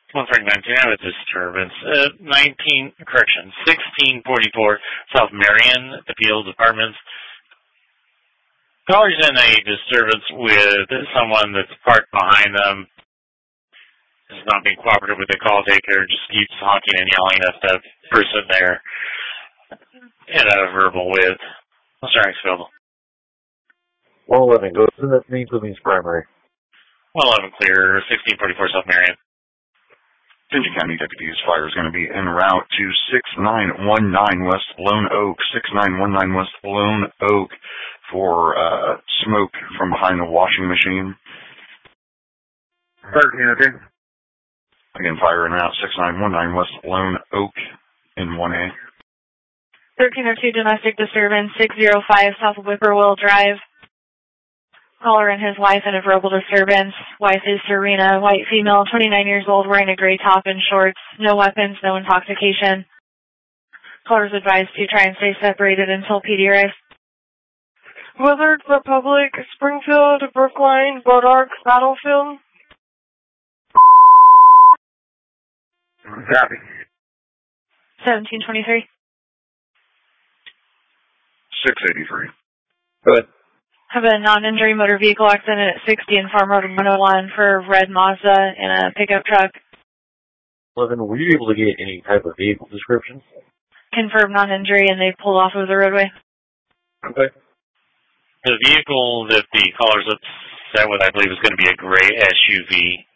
119, I have a disturbance. 1644 South Marion, Appeals Apartments. Caller's in a disturbance with someone that's parked behind them. Is not being cooperative with the call taker, just keeps honking and yelling at the person there in a verbal with. Mr. Axfield. 111, go to that means primary. 111 clear, 1644 South Marion. Vinton County deputies, fire is going to be en route to 6919 West Lone Oak, 6919 West Lone Oak for smoke from behind the washing machine. 13, okay. Again, fire en route, 6919 West Lone Oak in 1A. 1302 domestic disturbance, 605 South Whippoorwill Drive. Caller and his wife in a verbal disturbance. Wife is Serena, white female, 29 years old, wearing a gray top and shorts. No weapons, no intoxication. Caller is advised to try and stay separated until PD arrives. Willard, Republic, Springfield, Brookline, Bodark, Battlefield. Copy. 1723. 683. Go ahead. Have a non-injury motor vehicle accident at 60 and Farm Road 101 for red Mazda in a pickup truck. 11, were you able to get any type of vehicle description? Confirmed non-injury and they pulled off of the roadway. Okay. The vehicle that the caller's upset with, I believe, is going to be a gray SUV.